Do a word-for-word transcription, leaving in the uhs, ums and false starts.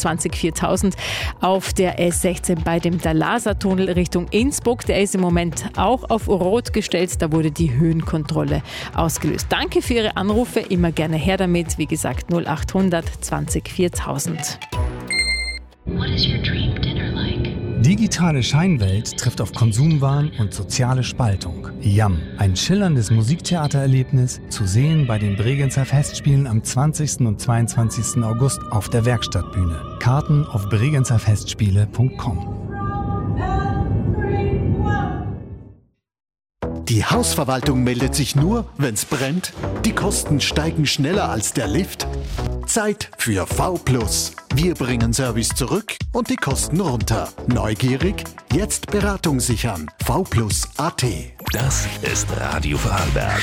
zwanzig viertausend auf der S sechzehn bei dem Dalasa-Tunnel Richtung Innsbruck. Der ist im Moment auch auf Rot gestellt. Da wurde die Höhenkontrolle ausgelöst. Danke für Ihre Anrufe. Immer gerne her damit. Wie gesagt, null achthundert zwanzig viertausend. What is your dream dinner like? Digitale Scheinwelt trifft auf Konsumwahn und soziale Spaltung. Yam, ein schillerndes Musiktheatererlebnis, zu sehen bei den Bregenzer Festspielen am zwanzigsten und zweiundzwanzigsten August auf der Werkstattbühne. Karten auf bregenzerfestspiele punkt com. Die Hausverwaltung meldet sich nur, wenn's brennt. Die Kosten steigen schneller als der Lift. Zeit für V plus. Wir bringen Service zurück und die Kosten runter. Neugierig? Jetzt Beratung sichern. V plus punkt a t. Das ist Radio Vorarlberg.